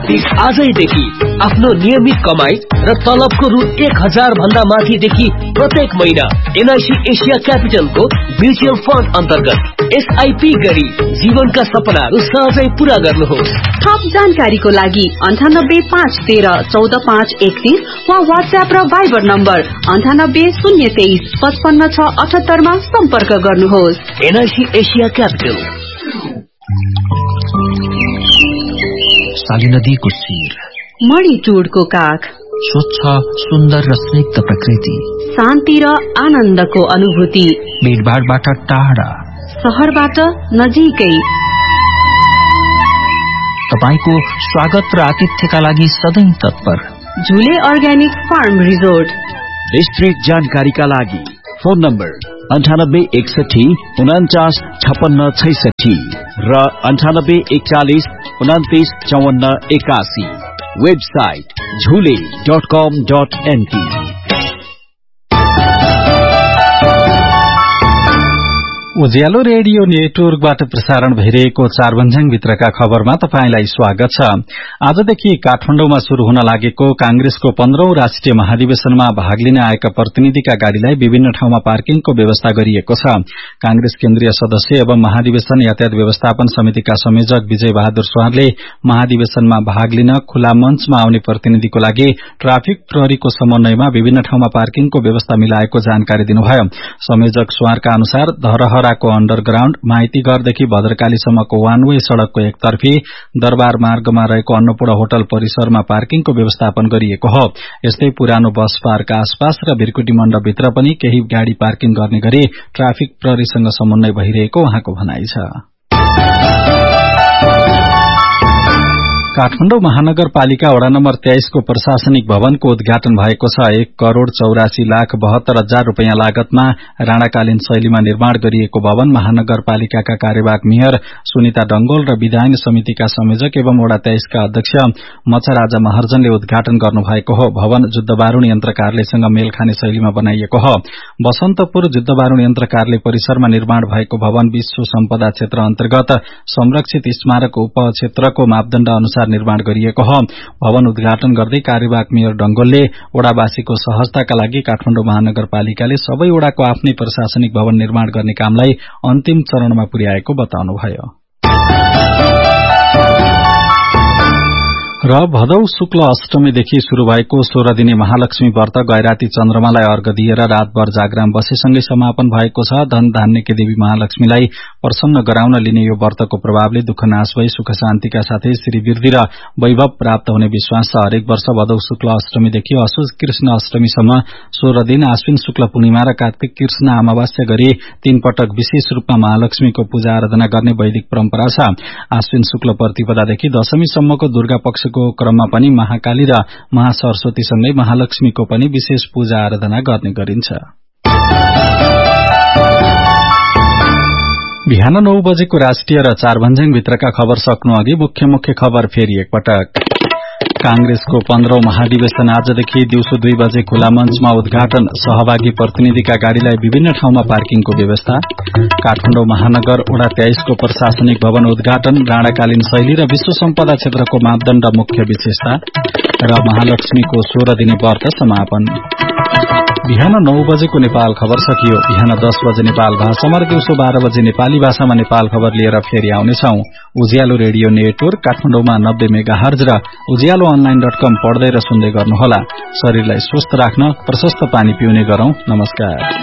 31 आजैदेखि आफ्नो नियमित कमाई र तलबको रु 1000 भन्दा माथिदेखि प्रत्येक महिना एनआईसी एशिया क्यापिटलको म्युचुअल फन्ड अन्तर्गत एसआईपी गरी जीवनका सपनाहरू सहजै पूरा गर्नुहोस्। थप जानकारीको लागि 9851314531 वा व्हाट्सएप र भाइबर नम्बर 9803255678 मा सम्पर्क गर्नुहोस्। NIC Asia capital. साली नदीको शिर, मणिटुडको काख, स्वच्छ सुन्दर र स्निग्ध प्रकृति, शान्ति र आनन्दको अनुभूति, भीडभाडबाट टाढा, शहरबाट नजिकै। तपाईको स्वागत र आतिथ्यका लागि सधैँ तत्पर झुले अर्ग्यानिक फार्म रिजोर्ट। विस्तृत जानकारीका लागि फोन नम्बर 9861495666 र 9841295481। वेबसाइट झुले.com.nt। उज्यालो रेडियो नेटवर्कबाट प्रसारण भइरहेको चारभन्ज्याङ भित्रका खबरमा तपाईंलाई स्वागत छ। आजदेखि काठमाडौँमा शुरू हुन लागेको कांग्रेसको 15औं राष्ट्रिय महाधिवेशनमा भाग लिन आएका प्रतिनिधिका गाड़ीलाई विभिन्न ठाउँमा पार्किङको व्यवस्था गरिएको छ। कांग्रेस केन्द्रीय सदस्य एवं महाधिवेशन यातायात व्यवस्थापन समितिका संयोजक विजय बहादुर स्वारले महाधिवेशनमा भाग लिन खुला मञ्चमा आउने प्रतिनिधिको लागि ट्राफिक प्रहरीको समन्वयमा विभिन्न ठाउँमा पार्किङको व्यवस्था मिलाएको जानकारी दिनुभयो। संयोजक स्वारका अनुसार धरहरा अन्डरग्राउण्ड माइतीघरदेखि भद्रकालीसम्मको वान वे सड़कको एकतर्फी दरबार मार्गमा रहेको अन्नपूर्ण होटल परिसरमा पार्किङको व्यवस्थापन गरिएको हो। यस्तै पुरानो बस पार्क आसपास र भिरकुटी मण्डपभित्र पनि केही गाड़ी पार्किङ गर्ने गरी ट्राफिक प्रहरीसँग समन्वय भइरहेको उहाँको भनाइ छ। काठमाडौँ महानगरपालिका वडा नम्बर 23 को प्रशासनिक भवनको उद्घाटन भएको छ। 1,84,72,000 रूपियाँ लागतमा राणाकालीन शैलीमा निर्माण गरिएको भवन महानगरपालिकाका कार्यवाहक मेयर सुनिता डंगोल र विधायन समितिका संयोजक एवं वडा 23 का अध्यक्ष मच्छराजा महर्जनले उद्घाटन गर्नुभएको हो। भवन युद्धबारूण यन्त्र कार्यालयसँग मेल खाने शैलीमा बनाइएको हो। बसन्तपुर युद्धबारूण यन्त्र कार्यालय परिसरमा निर्माण भएको भवन विश्व सम्पदा क्षेत्र अन्तर्गत संरक्षित स्मारक उपक्षेत्रको मापदण्ड अनुसार निर्माण गरिएको हो। भवन उद्घाटन गर्दै कार्यवाहक मेयर डंगोलले वडावासीको सहजताका लागि काठमाडौँ महानगरपालिकाले सबै वडाको आफ्नै प्रशासनिक भवन निर्माण गर्ने कामलाई अन्तिम चरणमा पुर्याएको बताउनुभयो। र भदौ शुक्ल अष्टमीदेखि शुरू भएको 16 दिने महालक्ष्मी व्रत गैराती चन्द्रमालाई अर्घ दिएर रातभर जागराम बसेसँगै समापन भएको छ। धन धान्यकी देवी महालक्ष्मीलाई प्रसन्न गराउन लिने यो व्रतको प्रभावले दुःख नाश भई सुख शान्तिका साथै श्रीवृद्धि र वैभव प्राप्त हुने विश्वास छ। हरेक वर्ष भदौ शुक्ल अष्टमीदेखि असोज कृष्ण अष्टमीसम्म 16 दिन आश्विन शुक्ल पूर्णिमा र कार्तिक कृष्ण अमावास्या गरी 3 पटक विशेष रूपमा महालक्ष्मीको पूजा आराधना गर्ने वैदिक परम्परा छ। आश्विन शुक्ल प्रतिपदादेखि दशमीसम्मको दुर्गा पक्षको क्रममा पनि महाकाली र महासरस्वतीसँगै महालक्ष्मीको पनि विशेष पूजा आराधना गर्ने गरिन्छ। बिहान 9 बजेको राष्ट्रिय र चारभन्ज्याङ भित्रका खबर सक्नु अघि मुख्य खबर फेरि एकपटक। कांग्रेसको 15औं महाधिवेशन आजदेखि दिउँसो 2 बजे खुला मञ्चमा उद्घाटन। सहभागी प्रतिनिधिका गाड़ीलाई विभिन्न ठाउँमा पार्किङको व्यवस्था। काठमाडौँ महानगर वडा 23 को प्रशासनिक भवन उद्घाटन। राणाकालीन शैली र विश्व सम्पदा क्षेत्रको मापदण्ड मुख्य विशेषता र महालक्ष्मीको 16 दिने व्रत समापन। बिहान 9 बजेको नेपाल खबर सकियो। बिहान 10 बजे नेपाल भाषामा र दिउँसो 12 बजे नेपाली भाषामा नेपाल खबर लिएर फेरि आउनेछौं। उज्यालो रेडियो नेटवर्क काठमाडौँमा 90 मेगाहर्ज र उज्यालो online.com पढ्दै र सुन्दै गर्नुहोला। शरीरलाई स्वस्थ राख्न प्रशस्त पानी पिउने गरौं। नमस्कार।